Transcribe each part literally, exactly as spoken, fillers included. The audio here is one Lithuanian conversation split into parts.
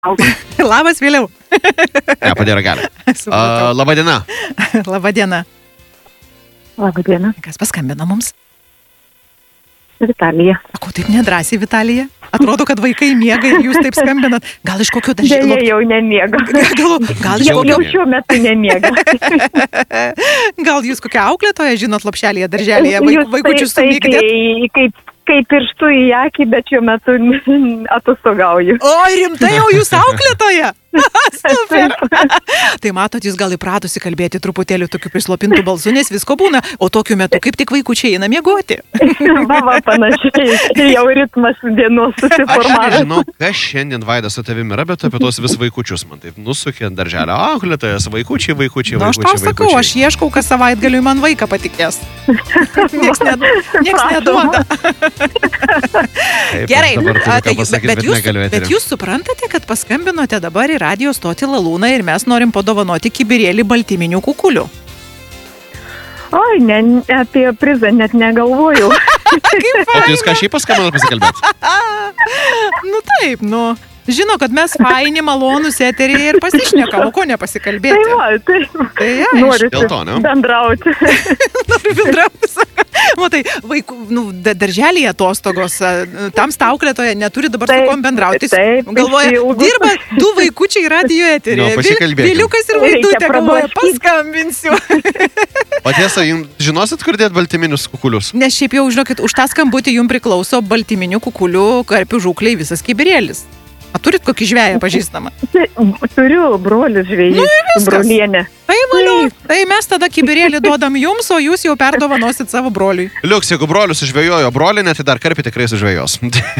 Labas vėliau. Ne, padėra gali. Uh, labą dieną. Labą dieną. Labą dieną. Kas paskambino mums? Vitalija. O ko taip nedrąsiai, Vitalija? Atrodo, kad vaikai miega ir jūs taip skambinat. Gal iš kokio darželio? Jie jau nemiega. Gal, gal jau, jau šiuo metu nemiega. Gal jūs kokią auklėtoją žinot lopšelėje, darželėje, vaik, vaikučius tai, sumykdėt? Tai, kaip, kaip pirštų į akį, bet šiuo metu atostogauju. O, rimtai jau jūs auklėtoja? Super. Tai matot, jūs gal įpratusi kalbėti truputėlį tokiu prislopintų balsu, nes visko būna, o tokiu metu kaip tik vaikučiai eina miegoti. Baba panašiai, jau ritmas dienos susiformavo. Aš nežinau, kas šiandien Vaidas su tavimi yra, bet apie tos vis vaikučius man taip nusukė darželio auklėtojas, vaikučiai, vaikučiai, Na, aš vaikučiai. tau sakau, aš ieškau, kas savaitgaliui man vaiką patikės. Niekas ned, nieks neduoda. Taip, Gerai, aš dabar turiu ką tai, jūs- pasakyt, bet, bet jūs, negaliu bet etery. jūs suprantate, kad paskambinote dabar į radio stotį Lalūną ir mes norim padovanoti kibirėlį baltyminių kukulių. Oi, ne, apie prizą net negalvojau. O tai jūs ką šiaip paskambinat pasikalbėti? Nu taip, nu. Žino, kad mes faini, malonus eterėje ir pasišnekam, o ko nepasikalbėti. Tai va, tai, Tai aišku. noriu Dėl to, ne? bendrauti. Noriu bendrauti. Matai, vaikų, nu, da- darželėje atostogos, a, tamsta auklėtoja neturi dabar su Taip, kom bendrauti. taip, Galvoja, išsiilgus. dirba du vaikučiai radio Nu, eterėje. pasikalbėkim. Viliukas ir Reikia Vaidutė galvoja, prablaškyt. paskambinsiu. O tiesa, jums žinosit, kur dėt baltyminius kukulius? Nes šiaip jau, žinokit, už tą skambutį jums priklauso baltyminių kukulių, karpių žūkliai, visas kibirėlis. A turit kokį žvėją pažįstamą? Turiu brolius žvėjus, viskas. brolienę. Tai valiu. Tai mes tada kibirėlį duodam jums, o jūs jau perdovanosit savo broliui. Liuks, jeigu brolius sužvėjojo brolinę, tai dar karpį tikrai sužvėjos.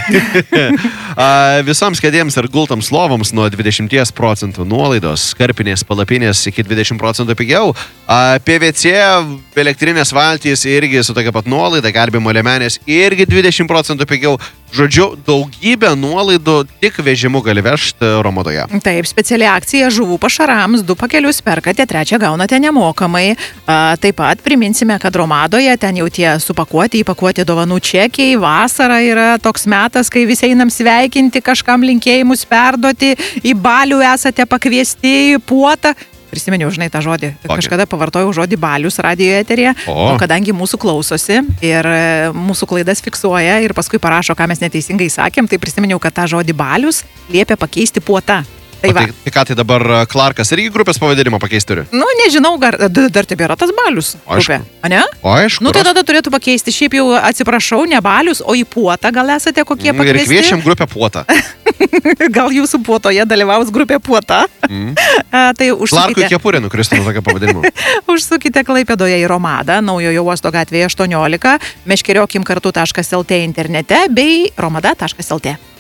A, Visoms kėdėms ir gultams lovoms nuo dvidešimt procentų nuolaidos, karpinės palapinės iki dvidešimt procentų pigiau. A, P V C, elektrinės valtys irgi su tokia pat nuolaida, gelbimo liemenės irgi dvidešimt procentų pigiau. Žodžiu, daugybę nuolaidų tik vežimu gali vežti Romodoje. Taip, speciali akcija žuvų pašarams, du pakelius perkate, trečią gaunate nemokamai. A, taip pat priminsime, kad Romadoje ten jau tie supakuoti, įpakuoti dovanų čekiai. Vasara yra toks metas, kai visi einam sveikinti, kažkam linkėjimus perduoti, į balių esate pakviesti, į puotą. Prisimeniau, žinai, tą žodį. Kokį? Kažkada pavartojau žodį balius radio eterėje, O. o kadangi mūsų klausosi ir e, mūsų klaidas fiksuoja ir paskui parašo, ką mes neteisingai sakėm, tai prisimeniau, kad tą žodį balius liepia pakeisti puotą. Tai O va. tai, tai ką, tai dabar a, Clarkas irgi grupės pavadinimą pakeisti turi? Nu, nežinau, gar, d- dar tebėra tas balius grupė. Aišku. A ne? O aišku. Nu, tai tada turėtų pakeisti. Šiaip jau atsiprašau, ne balius, o į puotą gal esate kokie Ir pakviesti. kviečiam grupę puotą. Gal jūsų puotoje dalyvaus grupė puota. Mm. A, tai Clarkui užsukite, kepurė nukristų nuo tokio pavadinimo. užsukite Klaipėdoje į Romadą, Naujojo uosto gatvėje aštuoniolika, meškeriokim kartu taškas lt internete bei romada taškas lt.